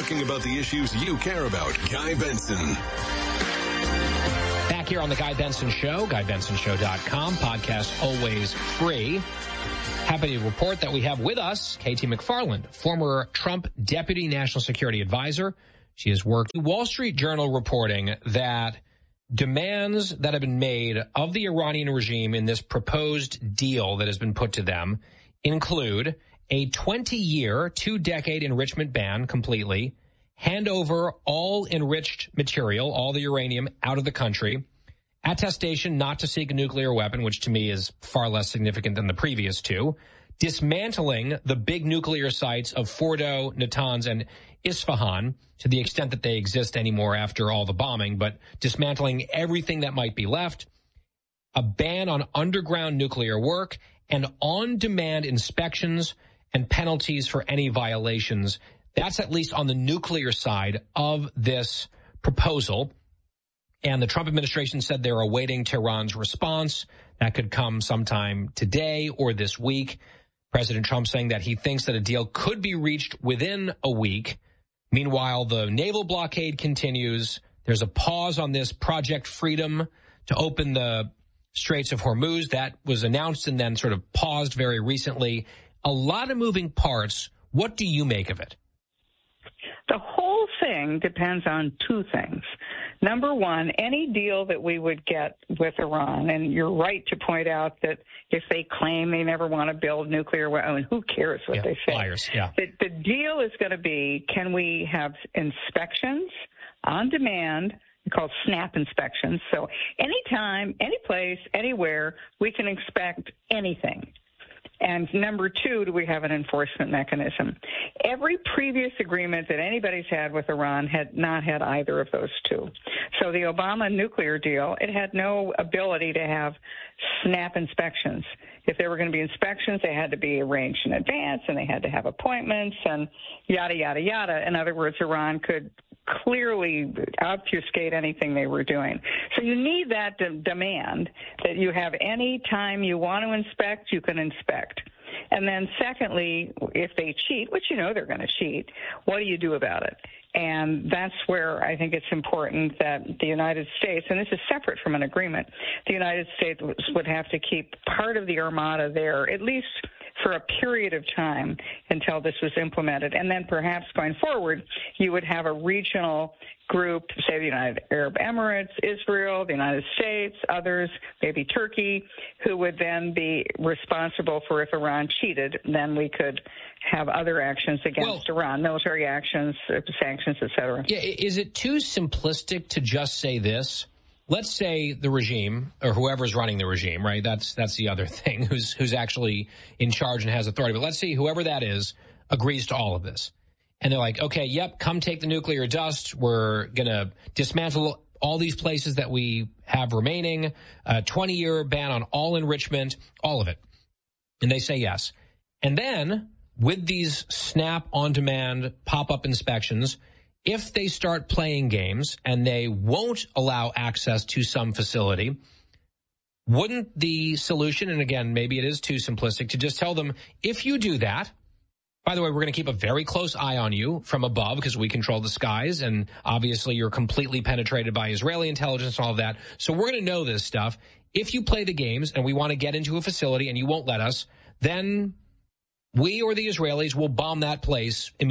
talking about the issues you care about. Guy Benson. Back here on the Guy Benson Show, GuyBensonShow.com. Podcast always free. Happy to report that we have with us K.T. McFarland, former Trump Deputy National Security Advisor. She has worked in Wall Street Journal reporting that demands that have been made of the Iranian regime in this proposed deal that has been put to them include a 20-year, 2-decade enrichment ban completely, hand over all enriched material, all the uranium, out of the country, attestation not to seek a nuclear weapon, which to me is far less significant than the previous two, dismantling the big nuclear sites of Fordo, Natanz, and Isfahan to the extent that they exist anymore after all the bombing, but dismantling everything that might be left, a ban on underground nuclear work, and on-demand inspections and penalties for any violations. That's at least on the nuclear side of this proposal. And the Trump administration said they're awaiting Tehran's response. That could come sometime today or this week. President Trump saying that he thinks that a deal could be reached within a week. Meanwhile, the naval blockade continues. There's a pause on this Project Freedom to open the Straits of Hormuz. That was announced and then sort of paused very recently. A lot of moving parts. What do you make of it? The whole thing depends on two things. Number one, any deal that we would get with Iran, and you're right to point out that if they claim they never want to build nuclear weapons, who cares what they say? Liars, yeah. The deal is going to be, can we have inspections on demand, called SNAP inspections? So anytime, any place, anywhere, we can inspect anything. And number two, do we have an enforcement mechanism? Every previous agreement that anybody's had with Iran had not had either of those two. So the Obama nuclear deal, it had no ability to have SNAP inspections. If there were going to be inspections, they had to be arranged in advance, and they had to have appointments and yada, yada, yada. In other words, Iran could clearly obfuscate anything they were doing. So you need that demand that you have any time you want to inspect, you can inspect. And then secondly, if they cheat, which you know they're going to cheat, what do you do about it? And that's where I think it's important that the United States, and this is separate from an agreement, the United States would have to keep part of the Armada there, at least for a period of time until this was implemented. And then perhaps going forward, you would have a regional group, say the United Arab Emirates, Israel, the United States, others, maybe Turkey, who would then be responsible for if Iran cheated, then we could have other actions against Iran, military actions, sanctions, et cetera. Yeah, is it too simplistic to just say this? Let's say the regime, or whoever's running the regime, right? That's the other thing, who's actually in charge and has authority. But let's say whoever that is agrees to all of this. And they're like, okay, yep, come take the nuclear dust. We're going to dismantle all these places that we have remaining, 20-year ban on all enrichment, all of it. And they say yes. And then with these SNAP on-demand pop-up inspections, if they start playing games and they won't allow access to some facility, wouldn't the solution, and again, maybe it is too simplistic, to just tell them, if you do that, by the way, we're going to keep a very close eye on you from above because we control the skies, and obviously you're completely penetrated by Israeli intelligence and all of that, so we're going to know this stuff. If you play the games and we want to get into a facility and you won't let us, then we or the Israelis will bomb that place immediately.